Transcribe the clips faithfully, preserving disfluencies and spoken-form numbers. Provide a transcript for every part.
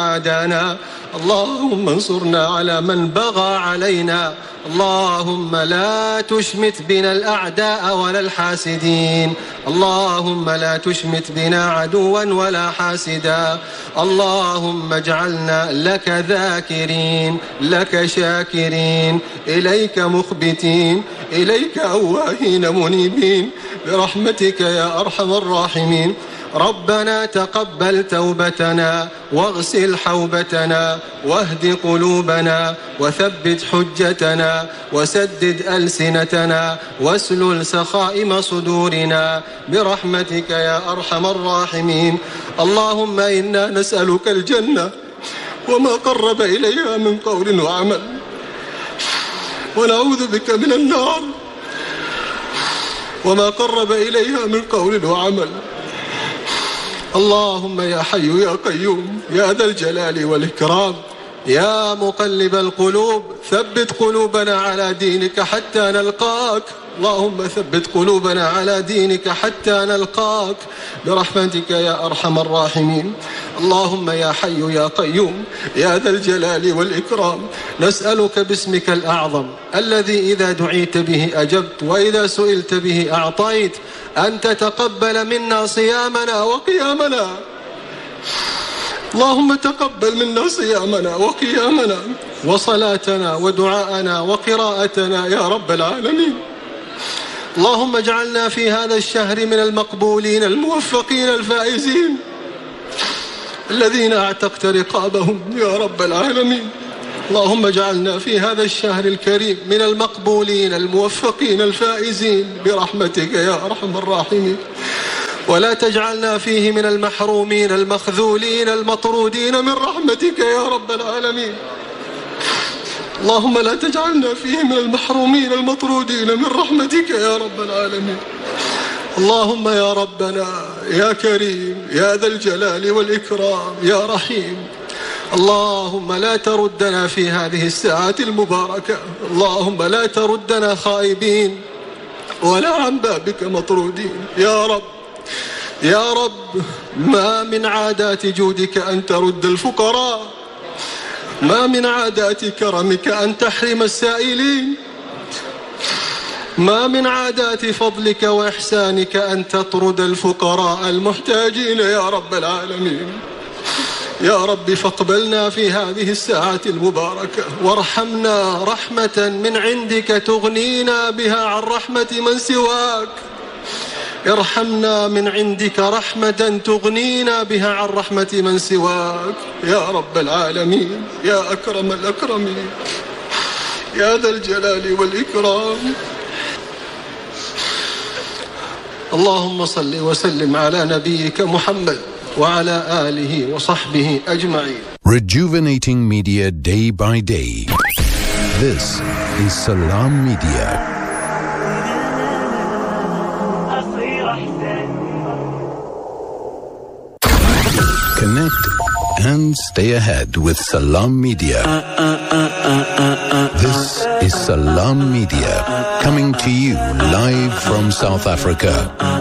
عادانا، اللهم انصرنا على من بغى علينا، اللهم لا تشمت بنا الأعداء ولا الحاسدين، اللهم لا تشمت بنا عدوا ولا حاسدا، اللهم اجعلنا لك ذاكرين، لك شاكرين، إليك مخبتين، إليك أواهين منيبين، برحمتك يا أرحم الراحمين. ربنا تقبل توبتنا واغسل حوبتنا واهد قلوبنا وثبت حجتنا وسدد ألسنتنا واسلل سخائم صدورنا برحمتك يا أرحم الراحمين. اللهم إنا نسألك الجنة وما قرب إليها من قول وعمل، ونعوذ بك من النار وما قرب إليها من قول وعمل. اللهم يا حي يا قيوم يا ذا الجلال والإكرام يا مقلب القلوب ثبت قلوبنا على دينك حتى نلقاك، اللهم ثبت قلوبنا على دينك حتى نلقاك برحمتك يا أرحم الراحمين. اللهم يا حي يا قيوم يا ذا الجلال والإكرام نسألك باسمك الأعظم الذي إذا دعيت به أجبت وإذا سئلت به أعطيت أن تتقبل منا صيامنا وقيامنا، اللهم تقبل منا صيامنا وقيامنا وصلاتنا ودعاءنا وقراءتنا يا رب العالمين. اللهم اجعلنا في هذا الشهر من المقبولين الموفقين الفائزين الذين اعتقت رقابهم يا رب العالمين. اللهم اجعلنا في هذا الشهر الكريم من المقبولين الموفقين الفائزين برحمتك يا أرحم الراحمين، ولا تجعلنا فيه من المحرومين المخذولين المطرودين من رحمتك يا رب العالمين. اللهم لا تجعلنا فيه من المحرومين المطرودين من رحمتك يا رب العالمين. اللهم يا ربنا يا كريم يا ذا الجلال والإكرام يا رحيم، اللهم لا تردنا في هذه الساعات المباركة، اللهم لا تردنا خائبين ولا عن بابك مطرودين يا رب. يا رب ما من عادات جودك أن ترد الفقراء، ما من عادات كرمك أن تحرم السائلين، ما من عادات فضلك وإحسانك أن تطرد الفقراء المحتاجين يا رب العالمين. يا رب فاقبلنا في هذه الساعات المباركة وارحمنا رحمة من عندك تغنينا بها عن رحمة من سواك، ارحمنا من عندك رحمة تغنينا بها عن رحمة من سواك يا رب العالمين يا أكرم الأكرمين يا ذا الجلال والإكرام. اللهم صل وسلم على نبيك محمد وعلى آله وصحبه أجمعين. Rejuvenating media day by day. This is Salam Media. Connect and stay ahead with Salam Media. This is Salam Media coming to you live from South Africa.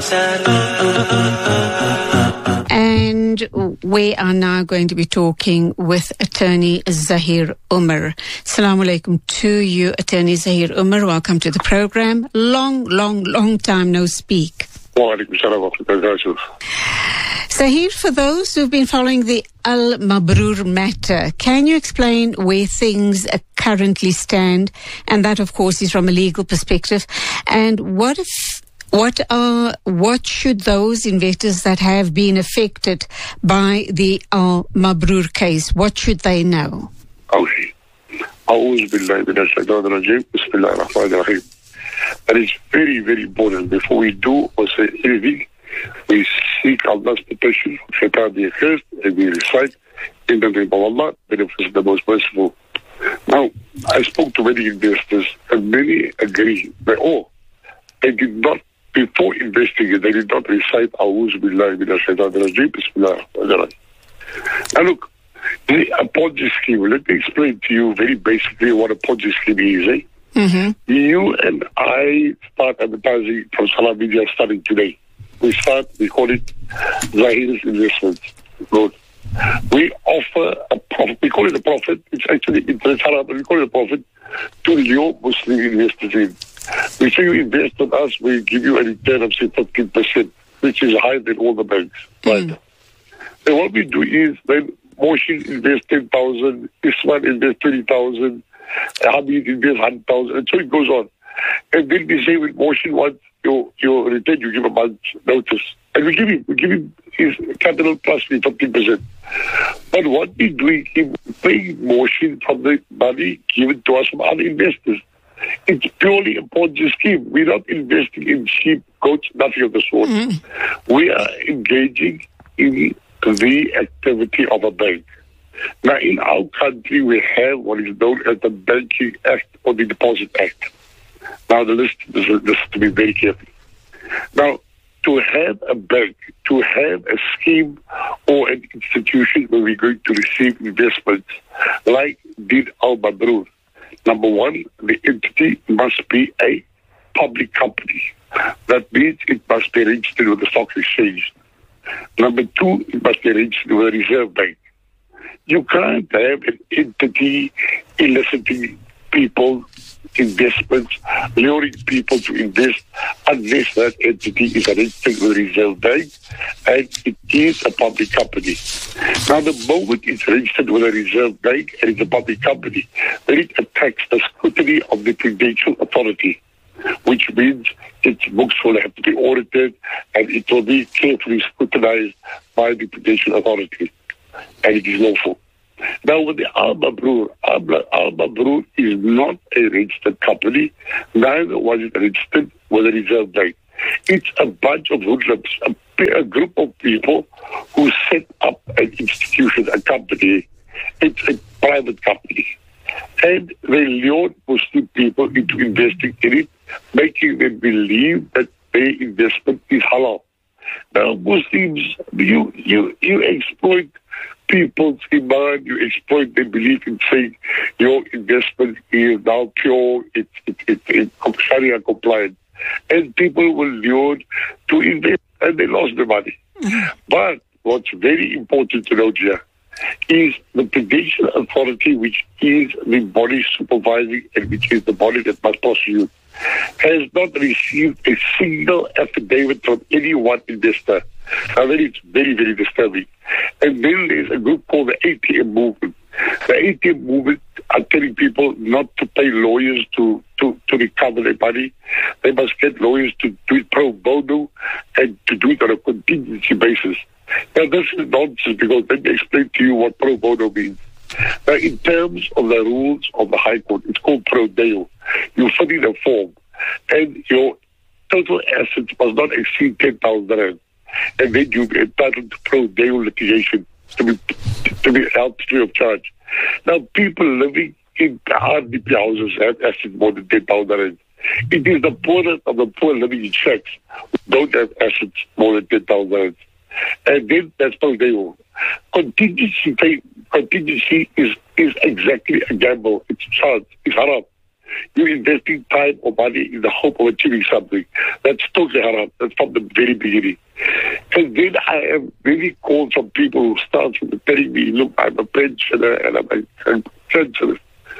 And we are now going to be talking with Attorney Zahir Umar. Assalamu alaikum to you, Attorney Zahir Umar. Welcome to the program. Long, long, long time no speak. Wa alaikum salam wa rahmatullahi. Zahir, for those who've been following the Al Mabrur matter, can you explain where things currently stand? And that, of course, is from a legal perspective. And what if What are what should those investors that have been affected by the Al Mabrur case, what should they know? Okay. A'udhu billahi minash shaitanir rajeem. Bismillahir rahmanir rahim. That is very, very important. Before we do or say anything, we seek Allah's protection. Shaitan be accursed, and we recite in the name of Allah, benefits the most merciful. Now, I spoke to many investors, and many agree. They all, they did not. Before investing it, they did not recite A'udhu billahi minash shaitanir rajeem. Bismillahir rahmanir rahim. Now look, the Ponzi scheme, let me explain to you very basically what a Ponzi scheme is. Eh? Mm-hmm. You and I start advertising from Salam Media starting today. We start, we call it Zahir's Investments. Good. We offer a profit. We call it a profit. It's actually it's haram, but we call it a profit to lure Muslim investors in. We say you invest with us, we give you a return of say fifteen percent, which is higher than all the banks. Right. Mm. And what we do is then Mohsin invest ten thousand, Isman invest twenty thousand, Hamid invest one hundred thousand, and so it goes on. And then we say with Mohsin wants your your return, you give a month's notice. And we give him, we give him his capital plus the fifteen percent. But what we do is we pay Mohsin from the money given to us from other investors. It's purely a Ponzi scheme. We're not investing in sheep, goats, nothing of the sort. Mm-hmm. We are engaging in the activity of a bank. Now, in our country, we have what is known as the Banking Act or the Deposit Act. Now, the list, this is, this is to be very careful. Now, to have a bank, to have a scheme or an institution where we're going to receive investments like did Al Mabrur, number one, the entity must be a public company. That means it must be registered with the stock exchange. Number two, it must be registered with the Reserve Bank. You can't have an entity eliciting people investments, luring people to invest unless that entity is registered with the Reserve Bank and it is a public company. Now, the moment it's registered with the Reserve Bank and it's a public company, then it attacks the scrutiny of the Prudential Authority, which means its books will have to be audited and it will be carefully scrutinized by the Prudential Authority, and it is lawful. Now, with the Al Mabrur, Al Mabrur is not a registered company, neither was it registered with the Reserve Bank. It's a bunch of hoodlums, a, a group of people who set up an institution, a company. It's a private company. And they lured Muslim people into investing in it, making them believe that their investment is halal. Now, Muslims, you, you, you exploit people's iman, you exploit their belief in saying your investment is now pure, it's it, it, it, it, Sharia compliant. And people were lured to invest and they lost the money. Mm-hmm. But what's very important to note here is the Prudential Authority, which is the body supervising and which is the body that must prosecute, has not received a single affidavit from any one investor. Now, that is very, very disturbing. And then there's a group called the A T M movement. The A T M movement are telling people not to pay lawyers to, to, to recover their money. They must get lawyers to do it pro bono and to do it on a contingency basis. Now, this is nonsense because let me explain to you what pro bono means. Now, in terms of the rules of the High Court, it's called pro deo. You fill in a form and your total assets must not exceed ten thousand rand. And then you'll be entitled to pro deo litigation to be to be held free of charge. Now, people living in R D P houses have assets more than ten thousand rand. It is the poorest of the poor living in shacks who don't have assets more than ten thousand rand. And then that's pro deo. Contingency pay, contingency is, is exactly a gamble. It's chance. It's haram. You're investing time or money in the hope of achieving something. That's totally haram. That's from the very beginning. And then I have many calls from people who start from telling me, look, I'm a pensioner and I'm a, a pensioner.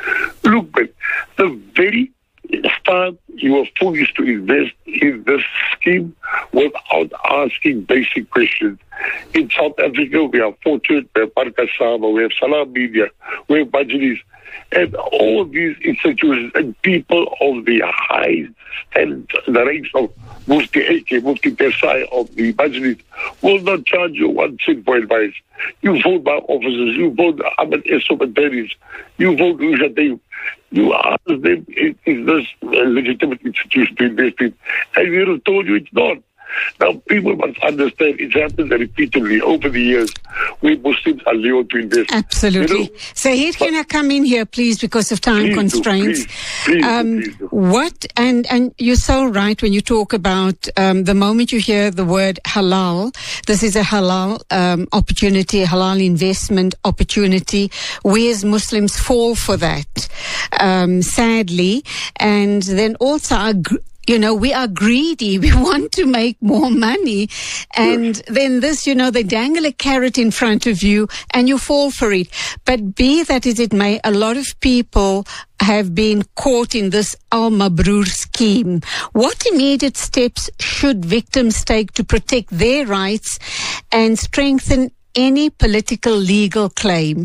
Look, man, the very start you are foolish to invest in this scheme without asking basic questions. In South Africa, we are fortunate. We have Barka Sama, we have Salam Media, we have Majlis, and all these institutions and people of the high stand, the ranks of Mufti A K, Mufti Desai of the Majlis will not charge you one cent for advice. You vote by officers, you vote Ahmed Essobandaris, you vote Ujadayim. You ask them, is this a legitimate institution to invest in? And we have told you it's not. Now, people must understand it happens repeatedly over the years where Muslims are lured to invest. Absolutely. You know, Sahir, can I come in here, please, because of time constraints? Do, please, please, um, please do. What, and, and you're so right when you talk about um, the moment you hear the word halal, this is a halal um, opportunity, a halal investment opportunity. We as Muslims fall for that, um, sadly. And then also our gr- you know, we are greedy. We want to make more money. And yes. then this, you know, they dangle a carrot in front of you and you fall for it. But be that as it may, a lot of people have been caught in this Al Mabrur scheme. What immediate steps should victims take to protect their rights and strengthen any political legal claim?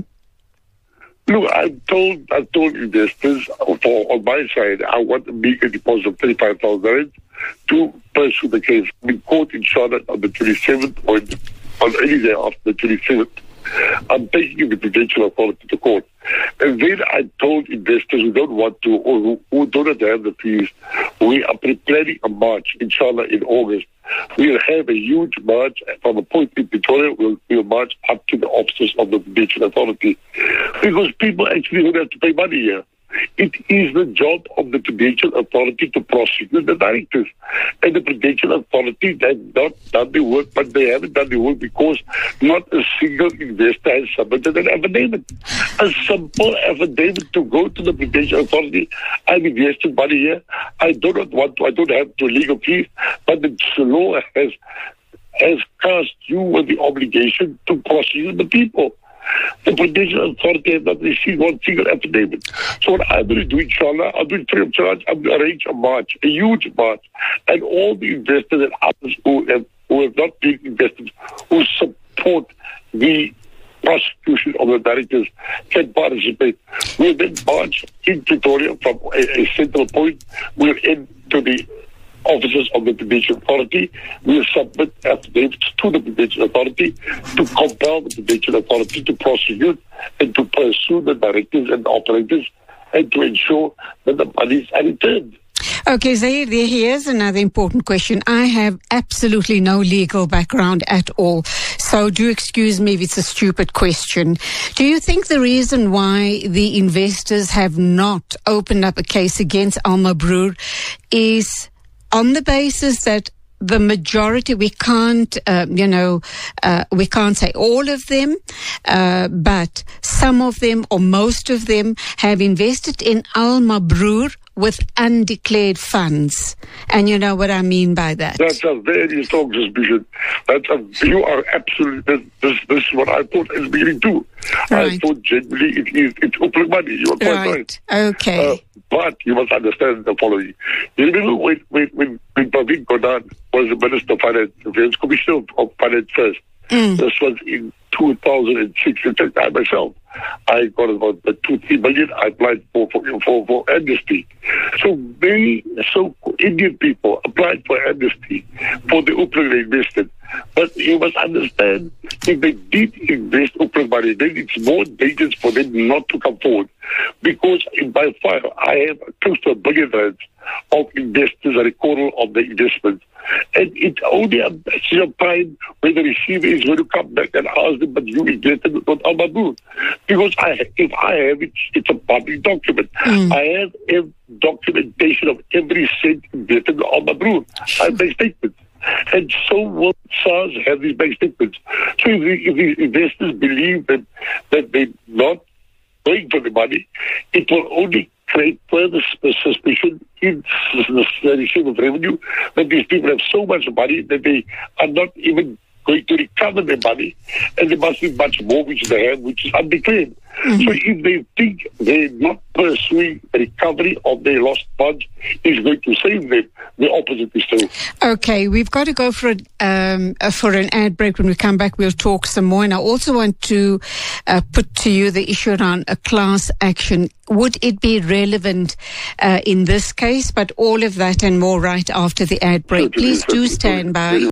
Look, I told I told investors for on my side I want to make a deposit of thirty-five thousand rand to pursue the case. We caught in Charlotte on the twenty-seventh or on any day after the twenty-seventh. I'm taking the Prudential Authority to court. And then I told investors who don't want to or who, who don't have the fees, we are preparing a march, inshallah, in August. We'll have a huge march from a point in Pretoria. We'll, we'll march up to the offices of the Prudential Authority. Because people actually don't have to pay money here. It is the job of the Prudential Authority to prosecute the directors. And the Prudential Authority has not done the work, but they haven't done the work because not a single investor has submitted an affidavit. A simple affidavit to go to the Prudential Authority. I've invested money here. I do not want to, I don't have to legal fees, but the law has, has cast you with the obligation to prosecute the people. The Prudential Authority has not received one single affidavit. So what I'm going to do, inshallah, I'll do it free of charge. I'm going to arrange a march, a huge march, and all the investors and others who have, who have not been investors, who support the prosecution of the directors can participate. We'll then march in Pretoria from a, a central point. We'll end to the officers of the Prudential Authority. Will submit affidavits to the Prudential Authority to compel the Prudential Authority to prosecute and to pursue the directors and the operators and to ensure that the monies are returned. Okay, Zahir, here's another important question. I have absolutely no legal background at all, so do excuse me if it's a stupid question. Do you think the reason why the investors have not opened up a case against Al Mabrur is on the basis that the majority, we can't, uh, you know, uh, we can't say all of them, uh, but some of them or most of them have invested in Al Mabrur with undeclared funds. And you know what I mean by that? That's a very strong suspicion. That's a, you are absolutely, this, this is what I thought in the beginning too. Right. I thought generally it is, it's open money. You are quite right. right. Okay. Uh, but you must understand the following. You remember when, when, when, when Praveen Gordhan was the Minister of Finance, the Finance Commissioner of, of Finance first. Mm. This was in two thousand six. In fact, I myself, I got about the two, three million. I applied for, for, for, for amnesty. So many, so Indian people applied for amnesty for the opening they invested. But you must understand, if they did invest open money, then it's more dangerous for them not to come forward. Because in by far, I have close to a billion rands of investors, a record of the investment. And it's only a matter of time when the receiver is going to come back and ask them, but you invested with Al Mabrur. Because I, if I have it, it's a public document. Mm. I have a documentation of every cent invested in Al Mabrur. I have bank statements. And so will SARS have these bank statements. So if the, if the investors believe that, that they're not paying for the money, it will only create further suspicion in the receipt of revenue that these people have so much money that they are not even going to recover their money, and there must be much more which they have which is undeclared. Mm-hmm. So if they think they're not pursuing the recovery of their lost funds is going to save them, the opposite is true. Okay, we've got to go for a, um, uh, for an ad break. When we come back, we'll talk some more. And I also want to uh, put to you the issue around a class action. Would it be relevant uh, in this case? But all of that and more right after the ad break. Please do stand by.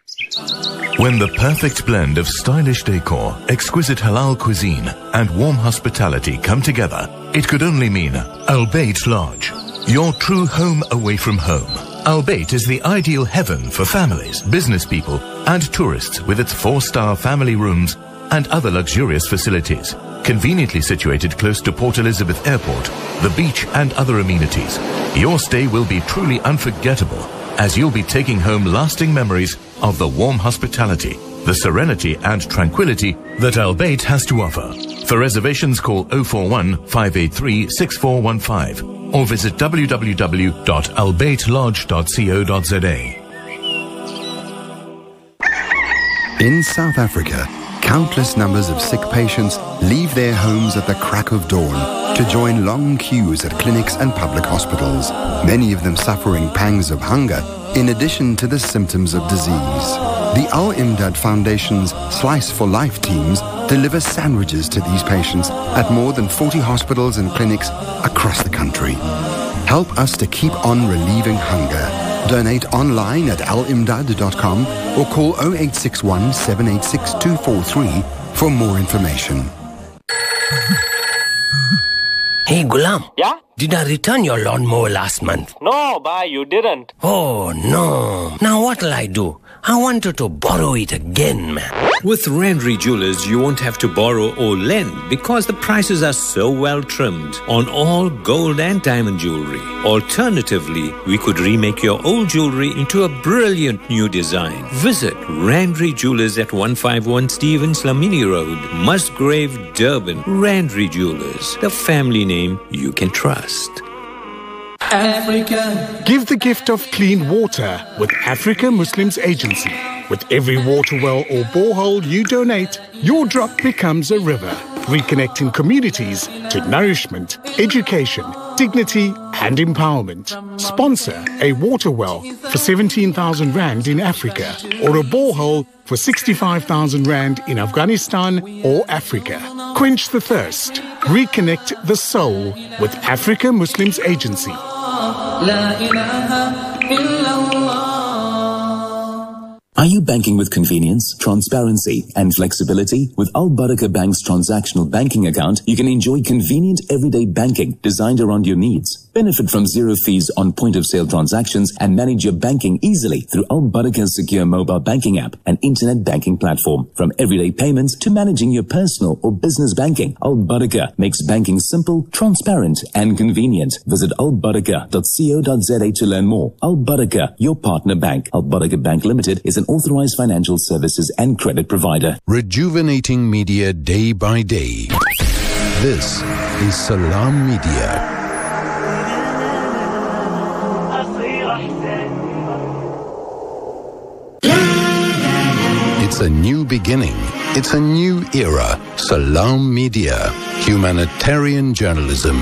When the perfect blend of stylish decor, exquisite halal cuisine, and warm hospitality come together, it could only mean Al Bayt Lodge, your true home away from home. Al Bayt is the ideal heaven for families, business people, and tourists with its four-star family rooms and other luxurious facilities. Conveniently situated close to Port Elizabeth Airport, the beach, and other amenities, your stay will be truly unforgettable, as you'll be taking home lasting memories of the warm hospitality, the serenity and tranquility that Al Bayt has to offer. For reservations, call oh four one, five eight three, six four one five or visit w w w dot albait lodge dot co dot z a. In South Africa, countless numbers of sick patients leave their homes at the crack of dawn to join long queues at clinics and public hospitals, many of them suffering pangs of hunger in addition to the symptoms of disease. The Al-Imdad Foundation's Slice for Life teams deliver sandwiches to these patients at more than forty hospitals and clinics across the country. Help us to keep on relieving hunger. Donate online at al imdad dot com or call zero eight six one, seven eight six, two four three for more information. Hey, Gulam. Yeah? Did I return your lawnmower last month? No, bhai, you didn't. Oh, no. Now what'll I do? I wanted to borrow it again, man. With Randry Jewelers, you won't have to borrow or lend because the prices are so well trimmed on all gold and diamond jewelry. Alternatively, we could remake your old jewelry into a brilliant new design. Visit Randry Jewelers at one fifty-one Stevens Lamini Road, Musgrave, Durban. Randry Jewelers, the family name you can trust. Africa. Give the gift of clean water with Africa Muslims Agency. With every water well or borehole you donate, your drop becomes a river, reconnecting communities to nourishment, education, dignity and empowerment. Sponsor a water well for seventeen thousand rand in Africa or a borehole for sixty-five thousand rand in Afghanistan or Africa. Quench the thirst. Reconnect the soul with Africa Muslims Agency. Are you banking with convenience, transparency, and flexibility? With Al Barakah Bank's transactional banking account, you can enjoy convenient everyday banking designed around your needs. Benefit from zero fees on point-of-sale transactions and manage your banking easily through Al Barakah's secure mobile banking app and internet banking platform. From everyday payments to managing your personal or business banking, Al Barakah makes banking simple, transparent, and convenient. Visit al barakah dot co dot z a to learn more. Al Barakah, your partner bank. Al Barakah Bank Limited is an authorized financial services and credit provider. Rejuvenating media day by day. This is Salam Media. It's a new beginning. It's a new era. Salam Media. Humanitarian journalism.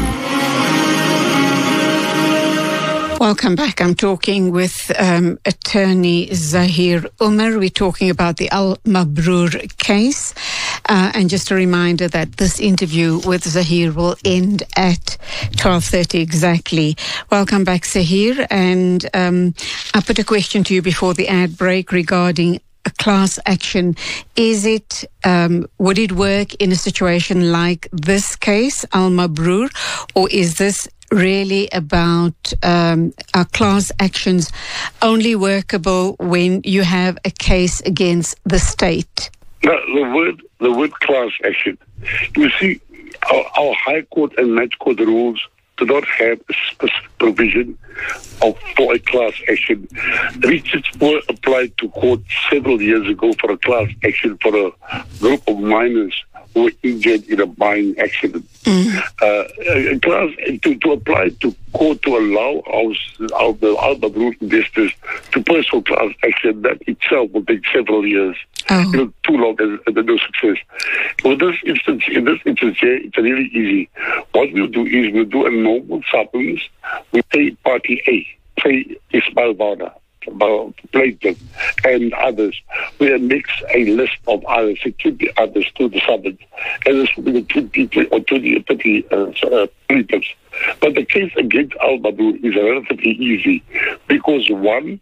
Welcome back. I'm talking with um, attorney Zahir Umar. We're talking about the Al Mabroor case. Uh, and just a reminder that this interview with Zahir will end at twelve thirty exactly. Welcome back, Zahir. And um, I put a question to you before the ad break regarding a class action. Is it, um, would it work in a situation like this case, Al Mabroor, or is this really about um, are class actions only workable when you have a case against the state? No, the word, the word class action. You see, our, our High Court and Match Court rules do not have a specific provision of, for a class action. Research were applied to court several years ago for a class action for a group of minors who were injured in a mine accident. Mm. Uh, a class to, to apply to court to allow our, our, the Al Mabroor investors to pursue class action, that itself will take several years. Oh. You know, too long and, and no success. In this instance, in this instance here, it's really easy. What we'll do is we'll do a normal summons. We pay party A, say Ismail Bada, Plaintiff, and others. We'll mix a list of others, security others to the summons. And this will be the twenty or twenty, thirty uh, uh, plaintiffs. But the case against Al Mabroor is relatively easy because one,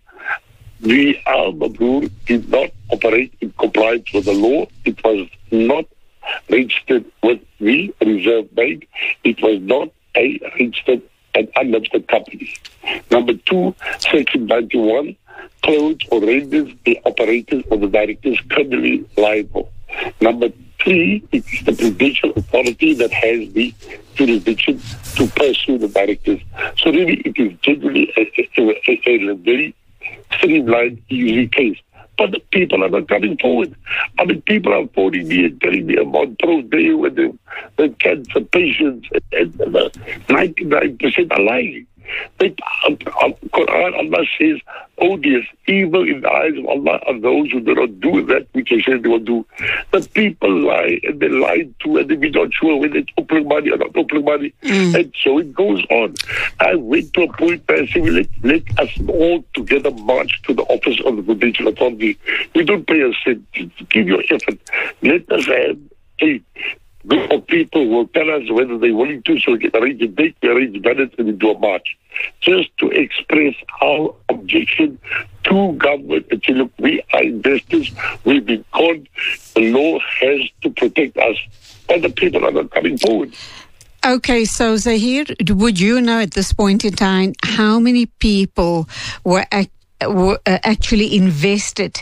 the Al Mabroor did not operate in compliance with the law. It was not registered with the Reserve Bank. It was not a registered and unlimited company. Number two, Section ninety-one clothes or renders the operators or the directors criminally liable. Number three, it is the Prudential Authority that has the jurisdiction to pursue the directors. So really, it is generally a, a, a, a very streamlined, easy case. but the people are not coming forward. I mean, people are phoning me and telling me about pro-day with the, the cancer patients, and, and the ninety-nine percent are lying. The Quran, Allah says, odious, evil in the eyes of Allah are those who do not do that which they say they will do. The people lie, and they lie too, and they be not sure whether it's opening money or not opening money. Mm. And so it goes on. I went to a point where I said, well, let, let us all together march to the office of the Prudential Authority. We don't pay a cent. Give your effort. Let us have a group of people will tell us whether they're willing to, so we can arrange a date, we arrange ballots, and we do a march. Just to express our objection to government and say, look, we are investors, we've been conned, the law has to protect us, but the people are not coming forward. Okay, so Zahir, would you know at this point in time how many people were, act- were uh, actually invested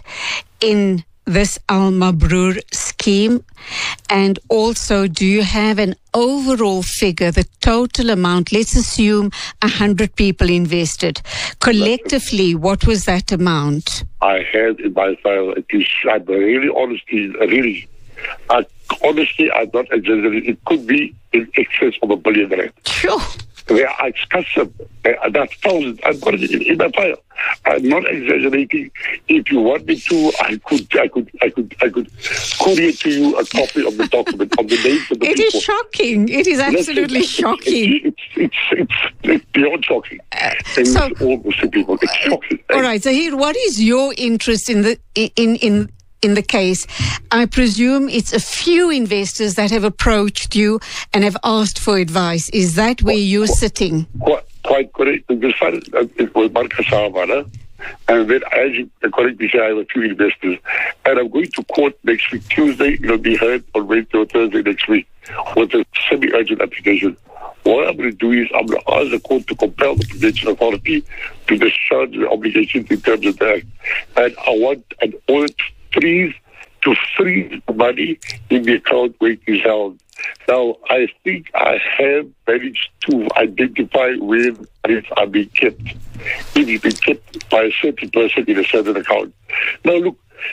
in this Al Mabrur scheme? And also, do you have an overall figure, the total amount? Let's assume one hundred people invested. Collectively, what was that amount? I had in my file, it is, I'm really honestly, really, I, honestly, I'm not exaggerating. It could be in excess of a billion rand. Sure. Where I discuss them, uh, that's thousands. I've got it in, in my file. I'm not exaggerating. If you want me to, I could, I could, I could, I could courier to you a copy of the document of the names of the it people. It is shocking. It is absolutely Listen, shocking. It's, it's, it's, it's beyond shocking. Uh, and so, it's all Muslim people. It's shocking. All right, Zahir, what is your interest in the in in? in the case? I presume it's a few investors that have approached you and have asked for advice. Is that where you're quite, sitting? Quite, quite correct. This one, it was Marcus Savana, and then as you correctly say, I have a few investors, and I'm going to court next week, Tuesday. It'll be heard on Wednesday or Thursday next week with a semi-urgent application. What I'm going to do is I'm going to ask the court to compel the Prudential Authority to discharge the obligations in terms of the act, and I want an audit freeze to freeze money in the account where it is held. Now, I think I have managed to identify where monies are being kept. It is being kept by a certain person in a certain account. Now, look.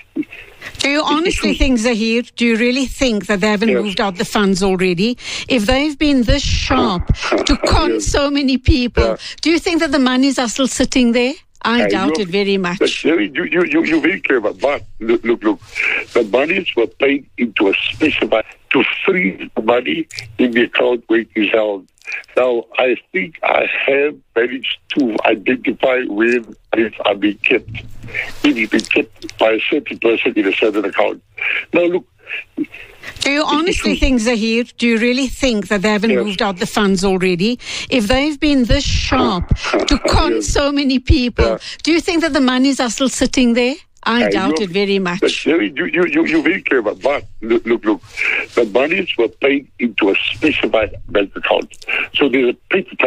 Do you honestly think, Zahir, do you really think that they haven't yes. moved out the funds already? If they've been this sharp to con yes. so many people, yeah. do you think that the monies are still sitting there? I uh, doubt it very much. You, you, you, you're very clever, but look, look, look. The monies were paid into a specified to freeze the money in the account where it is held. Now, I think I have managed to identify where monies are being kept. It is being kept by a certain person in a certain account. Now, look. Do you honestly think, Zahir, do you really think that they haven't yes. moved out the funds already? If they've been this sharp to con yes. so many people, yeah. do you think that the monies are still sitting there? I uh, doubt it very much. You, you, you, you're very clever, but look, look, look. The monies were paid into a specified bank account. So there's a paper